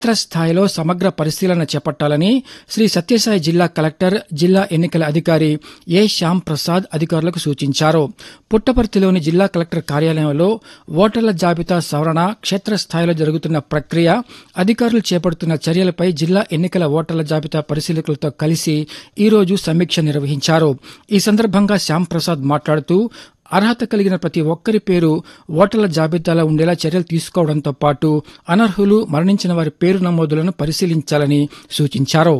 క్షేత్రస్థాయిలో సమగ్ర పరిశీలన చేపట్టాలని శ్రీ సత్యసాయి జిల్లా కలెక్టర్, జిల్లా ఎన్నికల అధికారి ఏ శ్యామ్ ప్రసాద్ అధికారులకు సూచించారు. పుట్టపర్తిలోని జిల్లా కలెక్టర్ కార్యాలయంలో ఓటర్ల జాబితా సవరణ, క్షేత్రస్థాయిలో జరుగుతున్న ప్రక్రియ, అధికారులు చేపడుతున్న చర్యలపై జిల్లా ఎన్నికల ఓటర్ల జాబితా పరిశీలకులతో కలిసి ఈరోజు సమీక్ష నిర్వహించారు. ఈ సందర్భంగా శ్యామ్ ప్రసాద్ మాట్లాడుతూ అర్హత కలిగిన ప్రతి ఒక్కరి పేరు ఓటర్ల జాబితాలో ఉండేలా చర్యలు తీసుకోవడంతో పాటు అనర్హులు, మరణించిన వారి పేరు నమోదులను పరిశీలించాలని సూచించారు.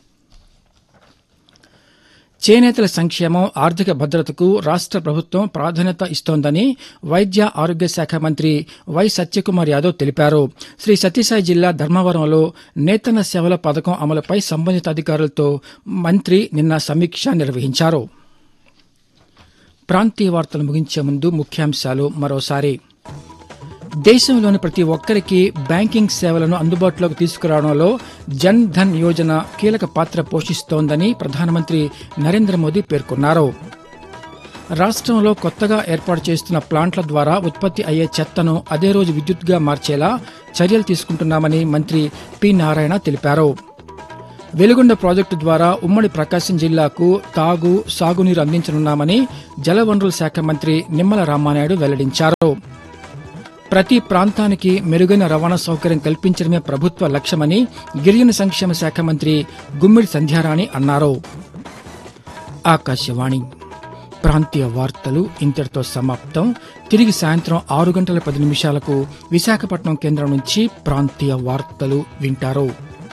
చేనేతల సంక్షేమం, ఆర్థిక భద్రతకు రాష్ట్ర ప్రభుత్వం ప్రాధాన్యత ఇస్తోందని వైద్య ఆరోగ్య శాఖ మంత్రి వై సత్యకుమార్ యాదవ్ తెలిపారు. శ్రీ సత్యసాయి జిల్లా ధర్మవరంలో నేతన్న సేవల పథకం అమలుపై సంబంధిత అధికారులతో మంత్రి నిన్న సమీక్ష నిర్వహించారు. ప్రాంతీయ వార్తలు ముగించే ముందు ముఖ్యాంశాలు మరోసారి. దేశంలోని ప్రతి ఒక్కరికి బ్యాంకింగ్ సేవలను అందుబాటులోకి తీసుకురావడంలో జన్ ధన్ యోజన కీలక పాత్ర పోషిస్తోందని ప్రధానమంత్రి నరేంద్ర మోదీ పేర్కొన్నారు. రాష్ట్రంలో కొత్తగా ఏర్పాటు చేస్తున్న ప్లాంట్ల ద్వారా ఉత్పత్తి అయ్యే చెత్తను అదే రోజు విద్యుత్గా మార్చేలా చర్యలు తీసుకుంటున్నామని మంత్రి పి. నారాయణ తెలిపారు. వెలుగొండ ప్రాజెక్టు ద్వారా ఉమ్మడి ప్రకాశం జిల్లాకు తాగు, సాగునీరు అందించనున్నామని జలవనరుల శాఖ మంత్రి నిమ్మల రామానాయుడు వెల్లడించారు. ప్రతి ప్రాంతానికి మెరుగైన రవాణా సౌకర్యం కల్పించడమే ప్రభుత్వ లక్ష్యమని గిరిజన సంక్షేమ శాఖ మంత్రి గుమ్మిడి సంధ్యారాణి అన్నారు. ఆకాశవాణి ప్రాంతీయ వార్తలు ఇంతటితో సమాప్తం. తిరిగి సాయంత్రం 6:10 విశాఖపట్నం కేంద్రం నుంచి ప్రాంతీయ వార్తలు వింటారు.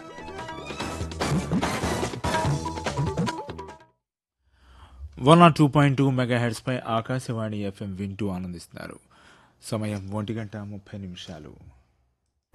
102.2 మెగాహెర్ట్జ్ పై ఆకాశవాణి FM వింటూ ఆనందిస్తున్నారు. సమయం 1:30